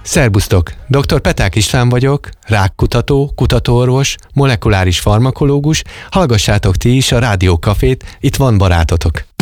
Szerbusztok! Dr. Peták István vagyok, rákkutató, kutatóorvos, molekuláris farmakológus. Hallgassátok ti is a Rádió Cafét, itt van barátotok.